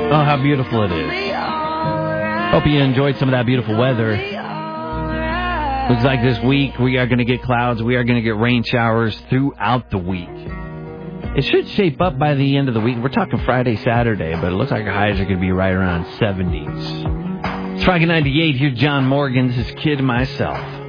Oh, how beautiful it is. Hope you enjoyed some of that beautiful weather. Looks like this week we are going to get clouds. We are going to get rain showers throughout the week. It should shape up by the end of the week. We're talking Friday, Saturday, but it looks like our highs are going to be right around 70s. It's Friday 98. Here's John Morgan. This is Kid Myself.